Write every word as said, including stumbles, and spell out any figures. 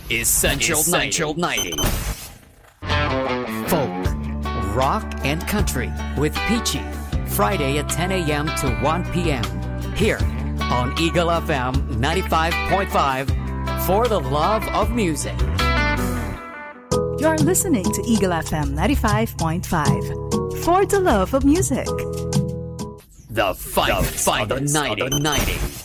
Essential, Essential ninety. Folk, rock, and country with Peachy. Friday at ten a.m. to one p.m. Here on Eagle F M ninety-five point five for the love of music. You're listening to Eagle F M ninety-five point five for the love of music. The fight, the fight of the ninety.